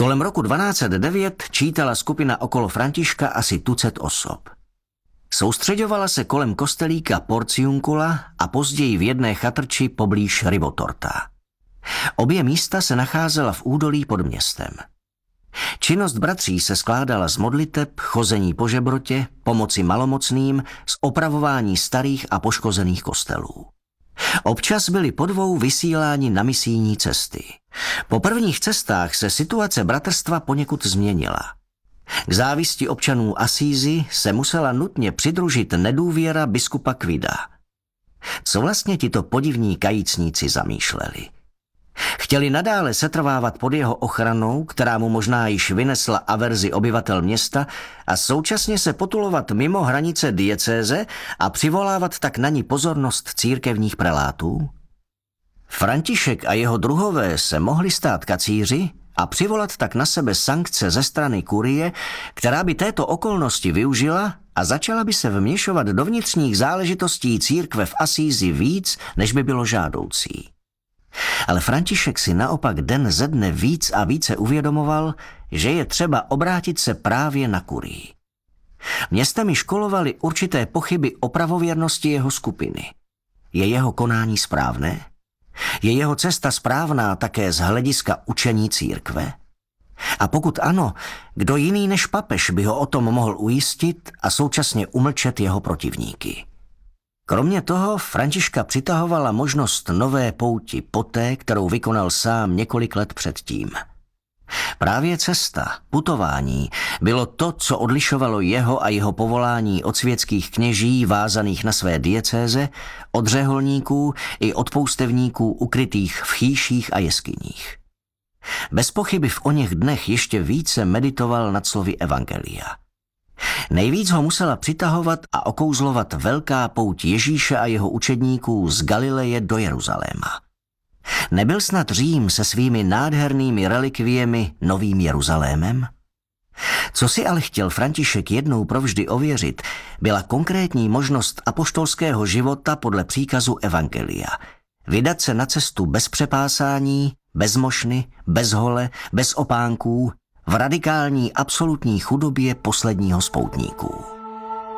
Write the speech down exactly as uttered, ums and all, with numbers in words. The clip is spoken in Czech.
Kolem roku dvanáct set devět čítala skupina okolo Františka asi tucet osob. Soustřeďovala se kolem kostelíka Porciuncula a později v jedné chatrči poblíž Ribotorta. Obě místa se nacházela v údolí pod městem. Činnost bratří se skládala z modliteb, chození po žebrotě, pomoci malomocným, z opravování starých a poškozených kostelů. Občas byli po dvou vysíláni na misijní cesty. Po prvních cestách se situace bratrstva poněkud změnila. K závisti občanů Asízy se musela nutně přidružit nedůvěra biskupa Quida. Co vlastně tito podivní kajícníci zamýšleli? Chtěli nadále setrvávat pod jeho ochranou, která mu možná již vynesla averzi obyvatel města, a současně se potulovat mimo hranice diecéze a přivolávat tak na ní pozornost církevních prelátů? František a jeho druhové se mohli stát kacíři a přivolat tak na sebe sankce ze strany kurie, která by této okolnosti využila a začala by se vměšovat do vnitřních záležitostí církve v Asízi víc, než by bylo žádoucí. Ale František si naopak den ze dne víc a více uvědomoval, že je třeba obrátit se právě na kurii. Městem ji školovali určité pochyby o pravověrnosti jeho skupiny. Je jeho konání správné? Je jeho cesta správná také z hlediska učení církve? A pokud ano, kdo jiný než papež by ho o tom mohl ujistit a současně umlčet jeho protivníky? Kromě toho Františka přitahovala možnost nové pouti poté, kterou vykonal sám několik let předtím. Právě cesta, putování, bylo to, co odlišovalo jeho a jeho povolání od světských kněží vázaných na své diecéze, od řeholníků i od poustevníků ukrytých v chýších a jeskyních. Bez pochyby v oněch dnech ještě více meditoval nad slovy evangelia. Nejvíc ho musela přitahovat a okouzlovat velká pouť Ježíše a jeho učedníků z Galileje do Jeruzaléma. Nebyl snad Řím se svými nádhernými relikviemi novým Jeruzalémem? Co si ale chtěl František jednou provždy ověřit, byla konkrétní možnost apoštolského života podle příkazu evangelia. Vydat se na cestu bez přepásání, bez mošny, bez hole, bez opánků, v radikální absolutní chudobě posledního z poutníků.